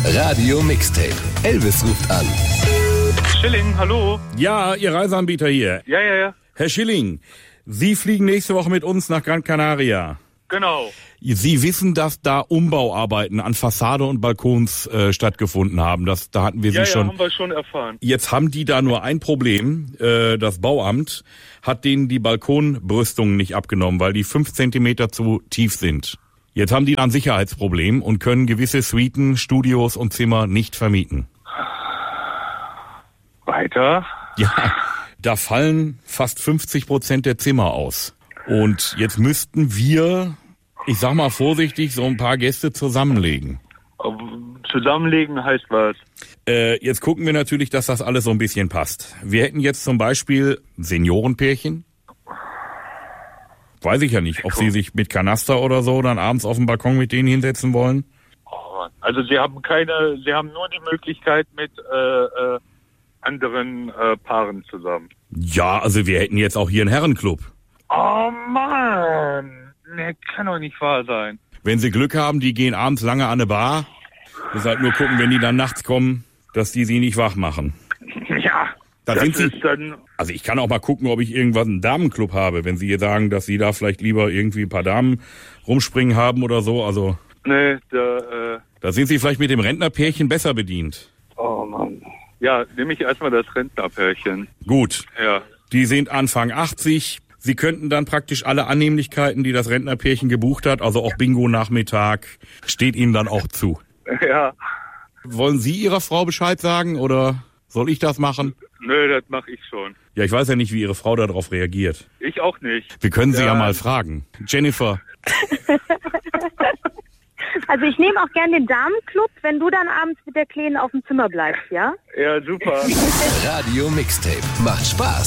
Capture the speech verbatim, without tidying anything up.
Radio Mixtape. Elvis ruft an. Schilling, hallo. Ja, Ihr Reiseanbieter hier. Ja, ja, ja. Herr Schilling, Sie fliegen nächste Woche mit uns nach Gran Canaria. Genau. Sie wissen, dass da Umbauarbeiten an Fassade und Balkons äh, stattgefunden haben. Das, da hatten wir Sie Ja, schon. ja, haben wir schon erfahren. Jetzt haben die da nur ein Problem. Äh, das Bauamt hat denen die Balkonbrüstungen nicht abgenommen, weil die fünf Zentimeter zu tief sind. Jetzt haben die ein Sicherheitsproblem und können gewisse Suiten, Studios und Zimmer nicht vermieten. Weiter? Ja, da fallen fast fünfzig Prozent der Zimmer aus. Und jetzt müssten wir, ich sag mal vorsichtig, so ein paar Gäste zusammenlegen. Zusammenlegen heißt was? Äh, jetzt gucken wir natürlich, dass das alles so ein bisschen passt. Wir hätten jetzt zum Beispiel Seniorenpärchen. Weiß ich ja nicht, ob Sie sich mit Kanaster oder so dann abends auf dem Balkon mit denen hinsetzen wollen. Oh, also Sie haben keine, Sie haben nur die Möglichkeit mit äh, äh, anderen äh, Paaren zusammen. Ja, also wir hätten jetzt auch hier einen Herrenclub. Oh Mann, ne, kann doch nicht wahr sein. Wenn Sie Glück haben, die gehen abends lange an eine Bar. Muss halt nur gucken, wenn die dann nachts kommen, dass die sie nicht wach machen. Ja, Da das sind Sie, ist dann... also ich kann auch mal gucken, ob ich irgendwas einen Damenclub habe, wenn Sie jetzt sagen, dass Sie da vielleicht lieber irgendwie ein paar Damen rumspringen haben oder so. Also Ne, da, äh, da sind Sie vielleicht mit dem Rentnerpärchen besser bedient. oh Mann. Ja, nehme ich erstmal das Rentnerpärchen. Gut, Ja. die sind Anfang achtzig. Sie könnten dann praktisch alle Annehmlichkeiten, die das Rentnerpärchen gebucht hat, also auch Bingo-Nachmittag, steht Ihnen dann auch zu. Ja. Wollen Sie Ihrer Frau Bescheid sagen oder soll ich das machen? Nö, das mache ich schon. Ja, ich weiß ja nicht, wie Ihre Frau darauf reagiert. Ich auch nicht. Wir können sie ja, Ja. mal fragen. Jennifer. Also ich nehme auch gern den Damenclub, wenn du dann abends mit der Kleinen auf dem Zimmer bleibst, ja? Ja, super. Radio Mixtape. Macht Spaß.